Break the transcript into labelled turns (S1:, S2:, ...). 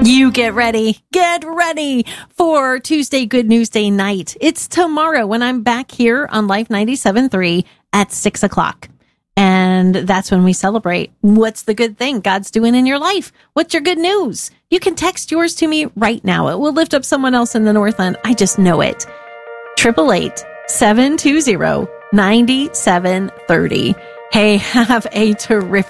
S1: You get ready for Tuesday Good News Day night. It's tomorrow when I'm back here on Life 97.3 at 6 o'clock. And that's when we celebrate what's the good thing God's doing in your life. What's your good news? You can text yours to me right now. It will lift up someone else in the Northland. I just know it. 888-720-9730. Hey, have a terrific